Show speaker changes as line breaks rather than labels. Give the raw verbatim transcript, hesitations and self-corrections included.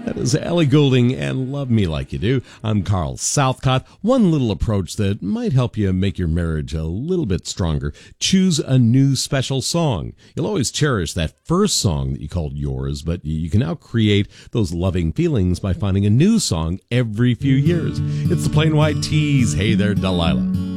That is Ellie Goulding and Love Me Like You Do. I'm Carl Southcott. One little approach that might help you make your marriage a little bit stronger. Choose a new special song. You'll always cherish that first song that you called yours, but you can now create those loving feelings by finding a new song every few years. It's the Plain White Tees. Hey there, Delilah.